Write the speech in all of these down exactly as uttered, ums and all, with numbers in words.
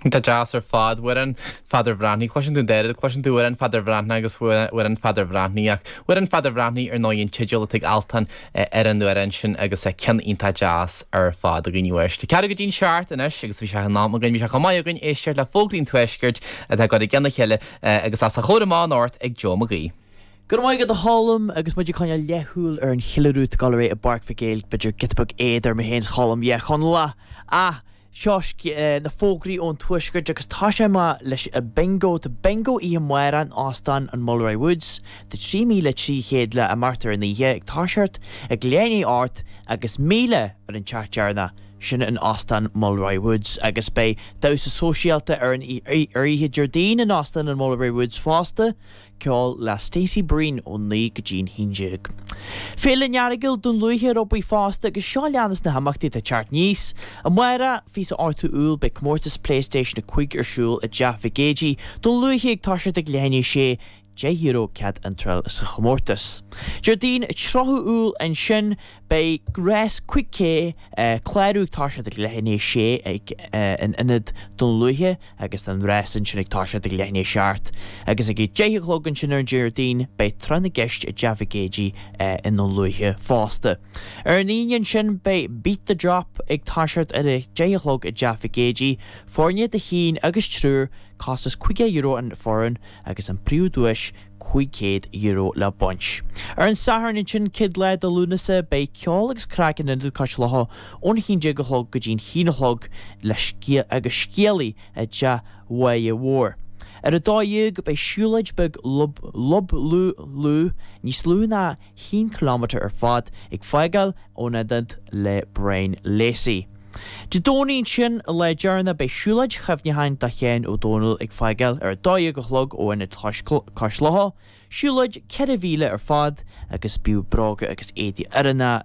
Tá jazz ar fad wean fadar bhránaí, chluisin tú dead, chluisin tú wean fadar bhrána agus wean fadar bhránaí ach wean fadar bhránaí ar nóíon tiideal ag altan ar an nuair sin agus é cin ionta jazz ar fad a gníúist. Tá cead go dtín seart inis agus bhí se ná a gin bhí se chamáid a gin éisteir le fóglín tuisgurt a tá go i gceanna cheile agus as a chóramán áirt ag Joe Magaí. Gur mai go a hálam agus muidir chuine lethúil ar an chiileút galiré a barc figéil beidir gitbug éidir me héins hálam ie chun la a Seos na fógraí ón tuisgurt agus tá sé má leis a bingo tá bingo í muire an Austin an Mulray Woods de trí míle trí chéad le a martar in ihe ag táisiart ag léanaí áit agus míle ar an tearttearna sin in Austin Mulray Woods agus bei daus a sosiálta ar an ar ihe Jardine in Austin an Mulray Woods fásta ceol le Stacey Breen ón ní go dtín hínsig. Féle nearigil dún luithe robbí fásta agus seo leanas na hamachtaí a teart níos a muire fís a áirtú úl be Comórtas PlayStation a chuig arsúil a Jeff Vigéji dún luithe ag táisiart ag léanaí sé J euro cad an trel sa Comórtas. Jardine trochu úl an sin bei gres quick cé chléirú táisiart ag léanaí sé ag an inad dún luithe agus an res an sin ag táisiart ag léanaí seart agus ag J chlog an sin ar Jardine bei trena gist a Jeff Vigéji in dún luithe fásta. Ar an íon sin bei Beat the Drop ag táisiart ar J chlog a Jeff Vigéji fórne de hín agus trúr costas chuige euro an foran agus an príomhdúis chuigcéad euro le bunch. Ar an saharn in sin kid le de lúnasa bei ceol agus crackan in cos letha ón hín go hlog go dín hínahlog le agus scéalaí a ja way a war. Ar a dáig bei siúlaid beg lub lub lú lú níos lú na hín kilometer ar fad ag feigal ónadad le Brain Lacey. De dóín sin le dearna bei siúlaid chefnehain da chéin ó dónal ag feigel ar dáig go chlog ó in coslatha, siúlaid cead bhíle ar fad agus bíú braga agus éadi arana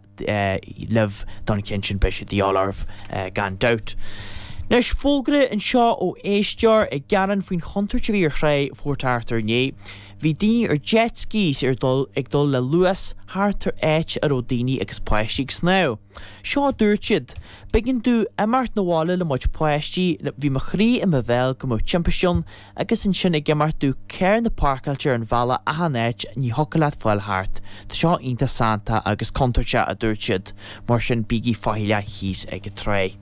leh don cin sin bei sé dialarh gan daut. Nes fógra an seo ó éistear ag garan faoin chuntarte bhí ar chré fórtartar né, hí daoine ar jet skis ar dul ag dul le luas háartar éit ar ó daoine agus páistigh sná. Seo dúirtid, begin dú imart na bhála le muid páistí bhí mar chrí i mo bhil go mó timpisiún agus an sin ag imart dú céir na parcailte an bhela a hanéit ní hocailad fáil háart. Tá seo ionta Santa agus contarte a dúirtid, mar sin bíigi fáile híos ag a tré.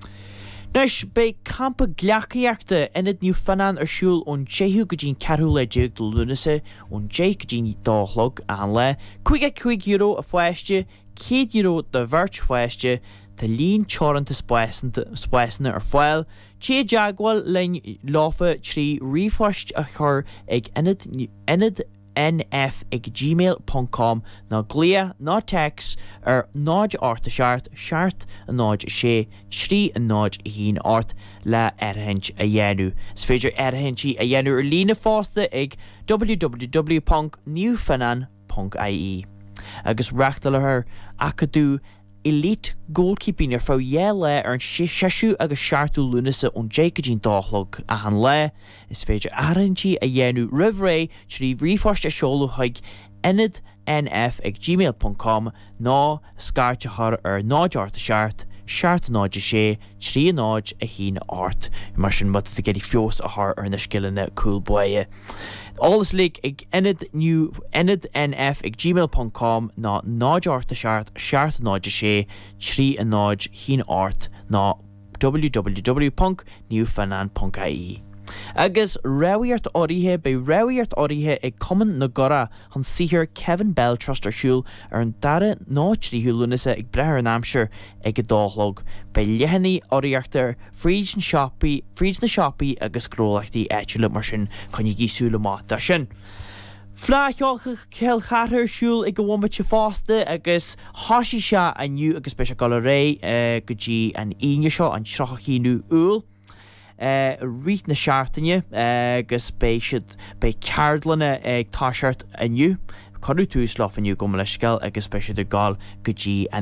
Nes bei campa gleachaíachta inad Newfoundland ar siúl ón jehu go dín ceathrú le déag do lúnasa ón dé go dín dálog an le chuig a chuig euro a foiiste, céad euro de bhirt foiiste, tá líon teoranta spáisna ar foiil, té deagháil lein láfa trí rifoist a chur ag inad inad N F ag gmail dot com ná glia ná text ar náid áirta seart seart a náid sé trí a náid hín áirt le airhaint a dhéanú. Is féidir airhaintí a dhéanú ar lína fásta ag w w w dot newfoundland dot I E. Agus reachtal ar acadú elite goalkeeping ar fá dhé le ar an seisiú agus seaartú lúnasa ón dé go dín dálog a an le. Is féidir airhaintí a dhéanú rih ré trí bhrífoist a seolú chuig inad N F ag gmail dot com ná scairte thar ar náid áirta seart, seart náid a sé, trí náid a hín áirt. Mar sin mud a gedi fios a thar ar na skillina cool buie. Alles lig ag inad new inad N F ag gmail dot com ná náid áirta seart, seart náid a sé, trí a náid hín áirt ná w w w dot newfoundland dot I E. Agus rawiart oríthe bei rawiart oríthe ag cumann na gora chun sihir Kevin Bell Trust arsúil ar an dara náitríú lúnasa ag brethir an Amsir ag a dálog bei lehannaí oríartar fríd na siopí fríd na siopí agus grólaachtaí éitiúla mar sin chun i gísúla má da sin. Fláithiocha ceil chathir siúil ag go bhhaid se fásta agus háisí se aniu agus be se gal ré go dtí an aine seo an trochachíú úl. Uh, rít na seaartaine agus uh, bei siad bei ceardlanna ag táisiart aniu. Corú túús lá aniu go leiscail agus bei siad a gáil go dtí an